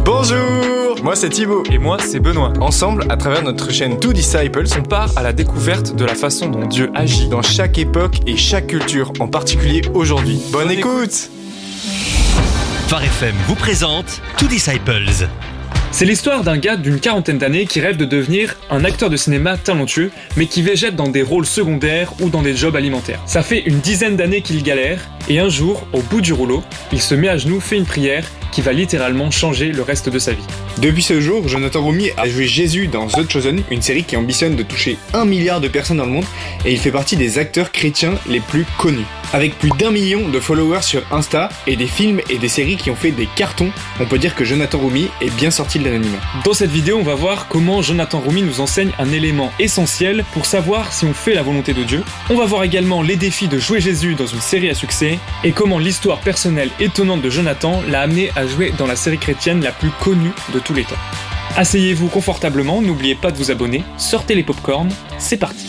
Bonjour, moi c'est Thibaut. Et moi c'est Benoît. Ensemble, à travers notre chaîne Two Disciples, On part à la découverte de la façon dont Dieu agit dans chaque époque et chaque culture, en particulier aujourd'hui. Bonne écoute. Phare FM vous présente Two Disciples. C'est l'histoire d'un gars d'une quarantaine d'années qui rêve de devenir un acteur de cinéma talentueux, mais qui végète dans des rôles secondaires ou dans des jobs alimentaires. Ça fait une dizaine d'années qu'il galère, et un jour, au bout du rouleau, il se met à genoux, fait une prière qui va littéralement changer le reste de sa vie. Depuis ce jour, Jonathan Roumie a joué Jésus dans The Chosen, une série qui ambitionne de toucher 1 milliard de personnes dans le monde, et il fait partie des acteurs chrétiens les plus connus. Avec plus d'1 million de followers sur Insta et des films et des séries qui ont fait des cartons, on peut dire que Jonathan Roumie est bien sorti de l'anonymat. Dans cette vidéo, on va voir comment Jonathan Roumie nous enseigne un élément essentiel pour savoir si on fait la volonté de Dieu. On va voir également les défis de jouer Jésus dans une série à succès et comment l'histoire personnelle étonnante de Jonathan l'a amené à jouer dans la série chrétienne la plus connue de tous les temps. Asseyez-vous confortablement, n'oubliez pas de vous abonner, sortez les popcorns, c'est parti.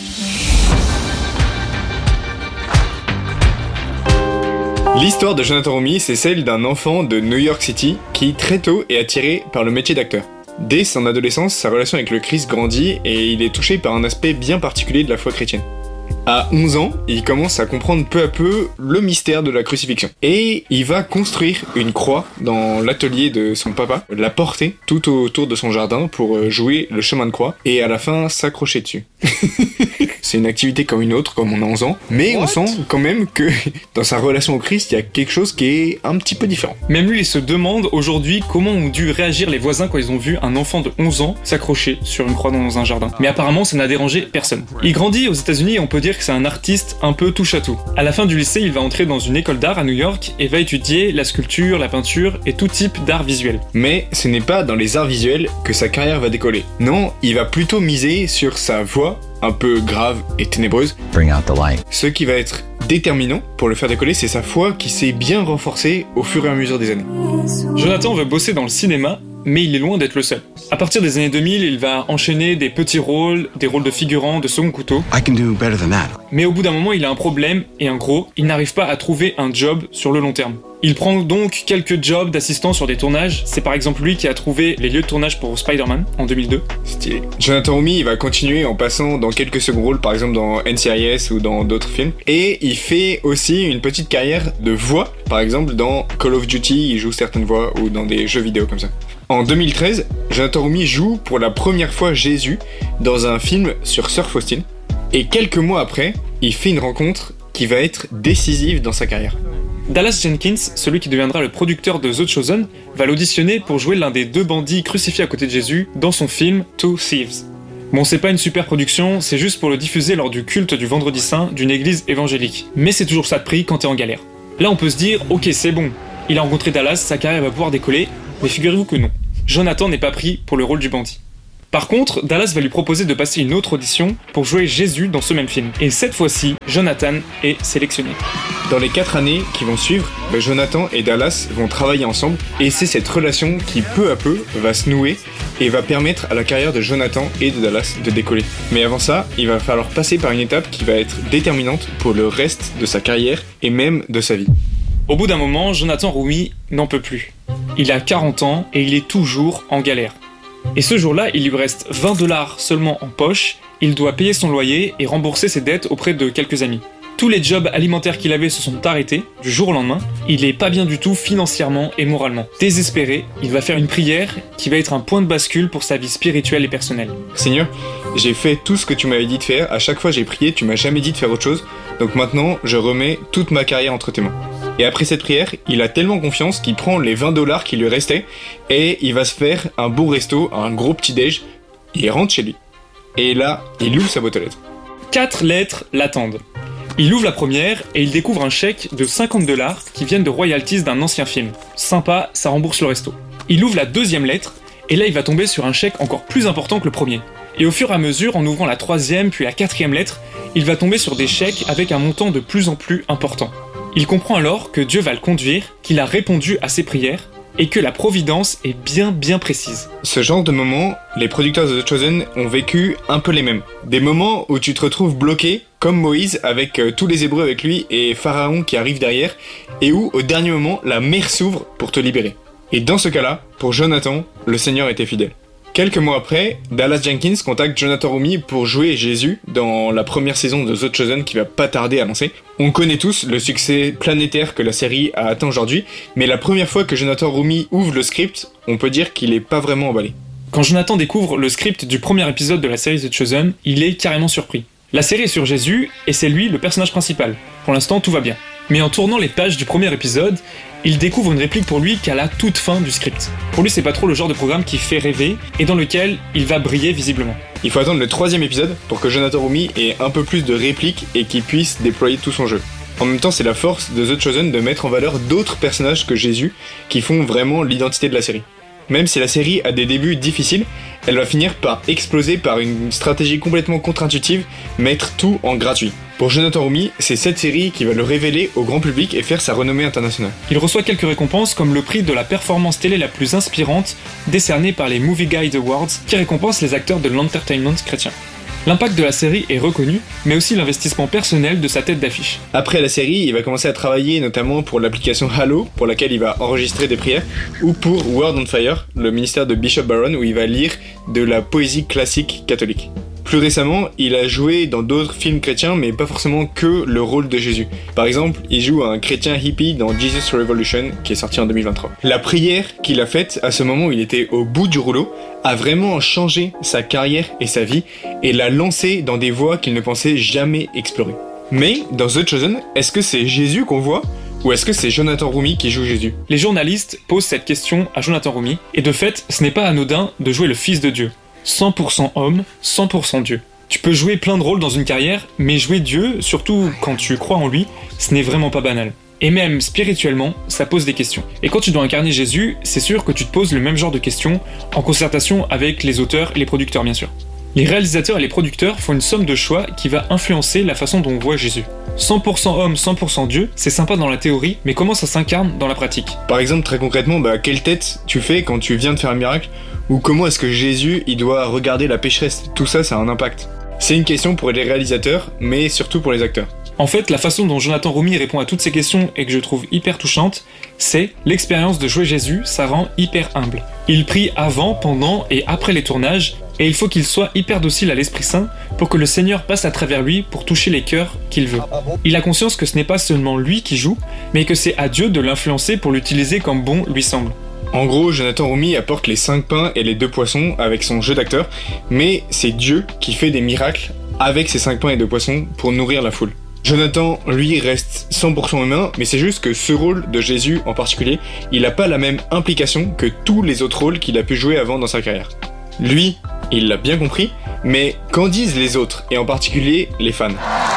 L'histoire de Jonathan Roumie, c'est celle d'un enfant de New York City qui très tôt est attiré par le métier d'acteur. Dès son adolescence, sa relation avec le Christ grandit et il est touché par un aspect bien particulier de la foi chrétienne. À 11 ans, il commence à comprendre peu à peu le mystère de la crucifixion. Et il va construire une croix dans l'atelier de son papa, la porter tout autour de son jardin pour jouer le chemin de croix et à la fin s'accrocher dessus. C'est une activité comme une autre, comme on a 11 ans, mais on sent quand même que dans sa relation au Christ, il y a quelque chose qui est un petit peu différent. Même lui, il se demande aujourd'hui comment ont dû réagir les voisins quand ils ont vu un enfant de 11 ans s'accrocher sur une croix dans un jardin. Mais apparemment, ça n'a dérangé personne. Il grandit aux États-Unis et on peut dire que c'est un artiste un peu touche à tout. À la fin du lycée, il va entrer dans une école d'art à New York et va étudier la sculpture, la peinture et tout type d'art visuel. Mais ce n'est pas dans les arts visuels que sa carrière va décoller. Non, il va plutôt miser sur sa voix, un peu grave et ténébreuse. Bring out the light. Ce qui va être déterminant pour le faire décoller, c'est sa foi qui s'est bien renforcée au fur et à mesure des années. Jonathan veut bosser dans le cinéma, mais il est loin d'être le seul. À partir des années 2000, il va enchaîner des petits rôles, des rôles de figurant, de second couteau. I can do better than that. Mais au bout d'un moment, il a un problème, et un gros, il n'arrive pas à trouver un job sur le long terme. Il prend donc quelques jobs d'assistant sur des tournages. C'est par exemple lui qui a trouvé les lieux de tournage pour Spider-Man en 2002. Stylé. Jonathan Roumie, il va continuer en passant dans quelques seconds rôles, par exemple dans NCIS ou dans d'autres films. Et il fait aussi une petite carrière de voix. Par exemple, dans Call of Duty, il joue certaines voix ou dans des jeux vidéo comme ça. En 2013, Jonathan Roumie joue pour la première fois Jésus dans un film sur Sir Faustin. Et quelques mois après, il fait une rencontre qui va être décisive dans sa carrière. Dallas Jenkins, celui qui deviendra le producteur de The Chosen, va l'auditionner pour jouer l'un des deux bandits crucifiés à côté de Jésus dans son film Two Thieves. Bon, c'est pas une super production, c'est juste pour le diffuser lors du culte du Vendredi Saint d'une église évangélique. Mais c'est toujours ça de prix quand t'es en galère. Là, on peut se dire, ok, c'est bon, il a rencontré Dallas, sa carrière va pouvoir décoller, mais figurez-vous que non. Jonathan n'est pas pris pour le rôle du bandit. Par contre, Dallas va lui proposer de passer une autre audition pour jouer Jésus dans ce même film. Et cette fois-ci, Jonathan est sélectionné. Dans les 4 années qui vont suivre, Jonathan et Dallas vont travailler ensemble et c'est cette relation qui peu à peu va se nouer et va permettre à la carrière de Jonathan et de Dallas de décoller. Mais avant ça, il va falloir passer par une étape qui va être déterminante pour le reste de sa carrière et même de sa vie. Au bout d'un moment, Jonathan Roumie n'en peut plus. Il a 40 ans et il est toujours en galère. Et ce jour-là, il lui reste $20 seulement en poche, il doit payer son loyer et rembourser ses dettes auprès de quelques amis. Tous les jobs alimentaires qu'il avait se sont arrêtés, du jour au lendemain. Il est pas bien du tout financièrement et moralement. Désespéré, il va faire une prière qui va être un point de bascule pour sa vie spirituelle et personnelle. Seigneur, j'ai fait tout ce que tu m'avais dit de faire, à chaque fois j'ai prié, tu m'as jamais dit de faire autre chose, donc maintenant je remets toute ma carrière entre tes mains. Et après cette prière, il a tellement confiance qu'il prend les $20 qui lui restaient et il va se faire un beau resto, un gros petit-déj, il rentre chez lui. Et là, il ouvre sa boîte aux lettres. 4 lettres l'attendent. Il ouvre la première et il découvre un chèque de $50 qui viennent de royalties d'un ancien film. Sympa, ça rembourse le resto. Il ouvre la deuxième lettre et là il va tomber sur un chèque encore plus important que le premier. Et au fur et à mesure, en ouvrant la troisième puis la quatrième lettre, il va tomber sur des chèques avec un montant de plus en plus important. Il comprend alors que Dieu va le conduire, qu'il a répondu à ses prières, et que la providence est bien précise. Ce genre de moments, les producteurs de The Chosen ont vécu un peu les mêmes. Des moments où tu te retrouves bloqué, comme Moïse, avec tous les Hébreux avec lui et Pharaon qui arrive derrière, et où, au dernier moment, la mer s'ouvre pour te libérer. Et dans ce cas-là, pour Jonathan, le Seigneur était fidèle. Quelques mois après, Dallas Jenkins contacte Jonathan Roumie pour jouer Jésus dans la première saison de The Chosen qui va pas tarder à lancer. On connaît tous le succès planétaire que la série a atteint aujourd'hui, mais la première fois que Jonathan Roumie ouvre le script, on peut dire qu'il est pas vraiment emballé. Quand Jonathan découvre le script du premier épisode de la série The Chosen, il est carrément surpris. La série est sur Jésus, et c'est lui le personnage principal. Pour l'instant, tout va bien. Mais en tournant les pages du premier épisode, il découvre une réplique pour lui qu'à la toute fin du script. Pour lui, c'est pas trop le genre de programme qui fait rêver, et dans lequel il va briller visiblement. Il faut attendre le 3e épisode pour que Jonathan Roumie ait un peu plus de répliques et qu'il puisse déployer tout son jeu. En même temps, c'est la force de The Chosen de mettre en valeur d'autres personnages que Jésus qui font vraiment l'identité de la série. Même si la série a des débuts difficiles, elle va finir par exploser par une stratégie complètement contre-intuitive, mettre tout en gratuit. Pour Jonathan Roumie, c'est cette série qui va le révéler au grand public et faire sa renommée internationale. Il reçoit quelques récompenses comme le prix de la performance télé la plus inspirante, décerné par les Movie Guide Awards, qui récompense les acteurs de l'entertainment chrétien. L'impact de la série est reconnu, mais aussi l'investissement personnel de sa tête d'affiche. Après la série, il va commencer à travailler notamment pour l'application Halo, pour laquelle il va enregistrer des prières, ou pour Word on Fire, le ministère de Bishop Barron, où il va lire de la poésie classique catholique. Plus récemment, il a joué dans d'autres films chrétiens, mais pas forcément que le rôle de Jésus. Par exemple, il joue un chrétien hippie dans Jesus Revolution, qui est sorti en 2023. La prière qu'il a faite à ce moment où il était au bout du rouleau a vraiment changé sa carrière et sa vie, et l'a lancé dans des voies qu'il ne pensait jamais explorer. Mais, dans The Chosen, est-ce que c'est Jésus qu'on voit ? Ou est-ce que c'est Jonathan Roumie qui joue Jésus ? Les journalistes posent cette question à Jonathan Roumie, et de fait, ce n'est pas anodin de jouer le Fils de Dieu. 100% homme, 100% Dieu. Tu peux jouer plein de rôles dans une carrière, mais jouer Dieu, surtout quand tu crois en lui, ce n'est vraiment pas banal. Et même spirituellement, ça pose des questions. Et quand tu dois incarner Jésus, c'est sûr que tu te poses le même genre de questions, en concertation avec les auteurs et les producteurs bien sûr. Les réalisateurs et les producteurs font une somme de choix qui va influencer la façon dont on voit Jésus. 100% homme, 100% Dieu, c'est sympa dans la théorie, mais comment ça s'incarne dans la pratique ? Par exemple, très concrètement, quelle tête tu fais quand tu viens de faire un miracle ? Ou comment est-ce que Jésus, il doit regarder la pécheresse ? Tout ça, ça a un impact. C'est une question pour les réalisateurs, mais surtout pour les acteurs. En fait, la façon dont Jonathan Roumie répond à toutes ces questions et que je trouve hyper touchante, c'est l'expérience de jouer Jésus, ça rend hyper humble. Il prie avant, pendant et après les tournages, et il faut qu'il soit hyper docile à l'Esprit Saint pour que le Seigneur passe à travers lui pour toucher les cœurs qu'il veut. Il a conscience que ce n'est pas seulement lui qui joue, mais que c'est à Dieu de l'influencer pour l'utiliser comme bon lui semble. En gros, Jonathan Roumie apporte les 5 pains et les 2 poissons avec son jeu d'acteur, mais c'est Dieu qui fait des miracles avec ces 5 pains et 2 poissons pour nourrir la foule. Jonathan, lui, reste 100% humain, mais c'est juste que ce rôle de Jésus en particulier, il n'a pas la même implication que tous les autres rôles qu'il a pu jouer avant dans sa carrière. Lui, il l'a bien compris, mais qu'en disent les autres, et en particulier les fans ?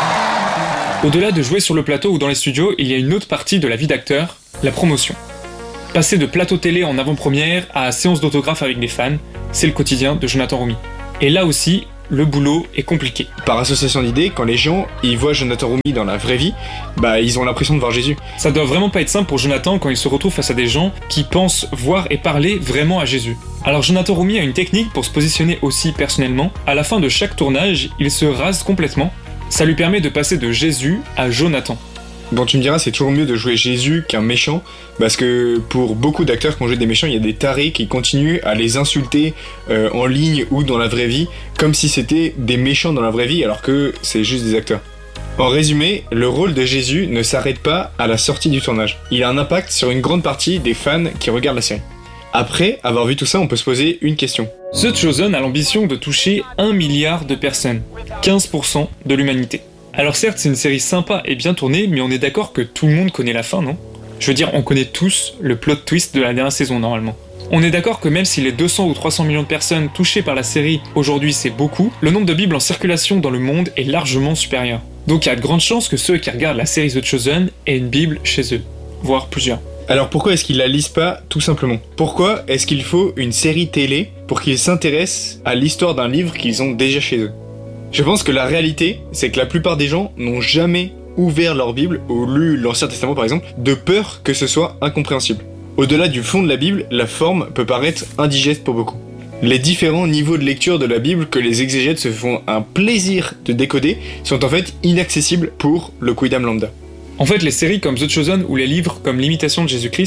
Au-delà de jouer sur le plateau ou dans les studios, il y a une autre partie de la vie d'acteur, la promotion. Passer de plateau télé en avant-première à séance d'autographe avec des fans, c'est le quotidien de Jonathan Roumie. Et là aussi, le boulot est compliqué. Par association d'idées, quand les gens ils voient Jonathan Roumie dans la vraie vie, ils ont l'impression de voir Jésus. Ça doit vraiment pas être simple pour Jonathan quand il se retrouve face à des gens qui pensent voir et parler vraiment à Jésus. Alors Jonathan Roumie a une technique pour se positionner aussi personnellement. À la fin de chaque tournage, il se rase complètement. Ça lui permet de passer de Jésus à Jonathan. Bon, tu me diras, c'est toujours mieux de jouer Jésus qu'un méchant, parce que pour beaucoup d'acteurs qui ont joué des méchants, il y a des tarés qui continuent à les insulter en ligne ou dans la vraie vie, comme si c'était des méchants dans la vraie vie, alors que c'est juste des acteurs. En résumé, le rôle de Jésus ne s'arrête pas à la sortie du tournage. Il a un impact sur une grande partie des fans qui regardent la série. Après avoir vu tout ça, on peut se poser une question. The Chosen a l'ambition de toucher 1 milliard de personnes, 15% de l'humanité. Alors certes, c'est une série sympa et bien tournée, mais on est d'accord que tout le monde connaît la fin, non ? Je veux dire, on connaît tous le plot twist de la dernière saison, normalement. On est d'accord que même si les 200 ou 300 millions de personnes touchées par la série aujourd'hui c'est beaucoup, le nombre de bibles en circulation dans le monde est largement supérieur. Donc il y a de grandes chances que ceux qui regardent la série The Chosen aient une bible chez eux, voire plusieurs. Alors pourquoi est-ce qu'ils la lisent pas tout simplement ? Pourquoi est-ce qu'il faut une série télé pour qu'ils s'intéressent à l'histoire d'un livre qu'ils ont déjà chez eux ? Je pense que la réalité, c'est que la plupart des gens n'ont jamais ouvert leur Bible ou lu l'Ancien Testament par exemple, de peur que ce soit incompréhensible. Au-delà du fond de la Bible, la forme peut paraître indigeste pour beaucoup. Les différents niveaux de lecture de la Bible que les exégètes se font un plaisir de décoder sont en fait inaccessibles pour le quidam lambda. En fait, les séries comme The Chosen ou les livres comme L'Imitation de Jésus-Christ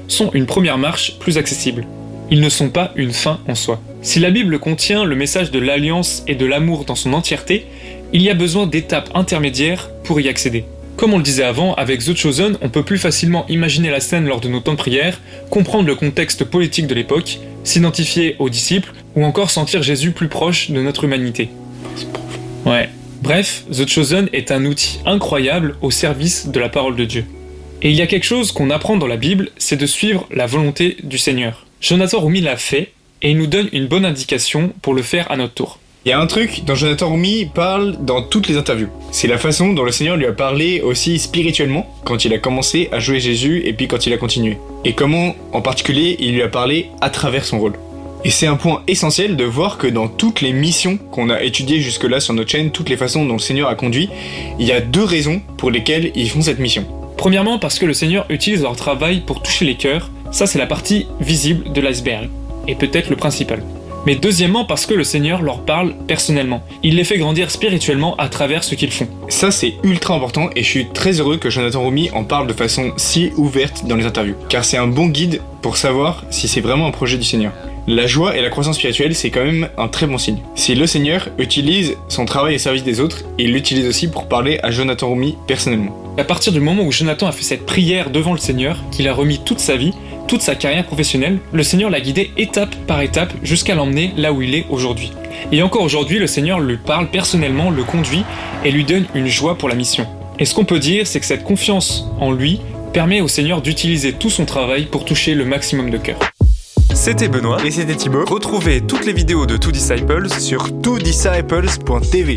sont une première marche plus accessible. Ils ne sont pas une fin en soi. Si la Bible contient le message de l'alliance et de l'amour dans son entièreté, il y a besoin d'étapes intermédiaires pour y accéder. Comme on le disait avant, avec The Chosen, on peut plus facilement imaginer la scène lors de nos temps de prière, comprendre le contexte politique de l'époque, s'identifier aux disciples, ou encore sentir Jésus plus proche de notre humanité. Ouais. Bref, The Chosen est un outil incroyable au service de la parole de Dieu. Et il y a quelque chose qu'on apprend dans la Bible, c'est de suivre la volonté du Seigneur. Jonathan Roumi l'a fait, et il nous donne une bonne indication pour le faire à notre tour. Il y a un truc dont Jonathan Roumi parle dans toutes les interviews. C'est la façon dont le Seigneur lui a parlé aussi spirituellement quand il a commencé à jouer Jésus et puis quand il a continué. Et comment, en particulier, il lui a parlé à travers son rôle. Et c'est un point essentiel de voir que dans toutes les missions qu'on a étudiées jusque-là sur notre chaîne, toutes les façons dont le Seigneur a conduit, il y a 2 raisons pour lesquelles ils font cette mission. Premièrement, parce que le Seigneur utilise leur travail pour toucher les cœurs, ça c'est la partie visible de l'iceberg, et peut-être le principal. Mais deuxièmement, parce que le Seigneur leur parle personnellement. Il les fait grandir spirituellement à travers ce qu'ils font. Ça c'est ultra important et je suis très heureux que Jonathan Roumi en parle de façon si ouverte dans les interviews, car c'est un bon guide pour savoir si c'est vraiment un projet du Seigneur. La joie et la croissance spirituelle, c'est quand même un très bon signe. Si le Seigneur utilise son travail au service des autres, il l'utilise aussi pour parler à Jonathan Roumi personnellement. À partir du moment où Jonathan a fait cette prière devant le Seigneur, qu'il a remis toute sa vie, toute sa carrière professionnelle, le Seigneur l'a guidé étape par étape jusqu'à l'emmener là où il est aujourd'hui. Et encore aujourd'hui, le Seigneur lui parle personnellement, le conduit et lui donne une joie pour la mission. Et ce qu'on peut dire, c'est que cette confiance en lui permet au Seigneur d'utiliser tout son travail pour toucher le maximum de cœurs. C'était Benoît Et c'était Thibaut. Retrouvez toutes les vidéos de Two Disciples Sur twodisciples.tv.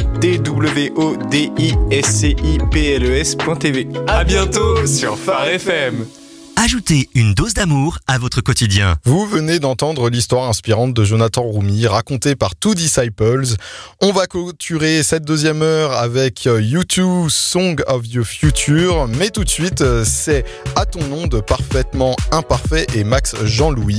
twodisciples.tv. À bientôt sur Phare FM. Ajoutez une dose d'amour à votre quotidien. Vous venez d'entendre l'histoire inspirante de Jonathan Roumi, racontée par Two Disciples. On va clôturer cette 2e heure avec U2 Song of the Future. Mais tout de suite, c'est À ton nom de Parfaitement Imparfait et Max Jean-Louis.